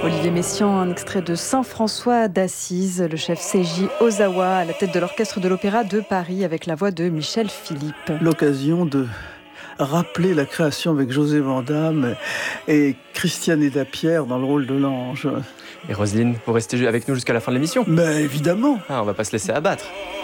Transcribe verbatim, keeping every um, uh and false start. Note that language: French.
Olivier Messiaen, un extrait de Saint-François d'Assise, le chef Seiji Ozawa à la tête de l'orchestre de l'Opéra de Paris avec la voix de Michel Philippe. L'occasion de rappeler la création avec José Vandamme et Christiane Eda-Pierre dans le rôle de l'ange. Et Roselyne, vous restez avec nous jusqu'à la fin de l'émission? Mais évidemment. Ah, on va pas se laisser abattre.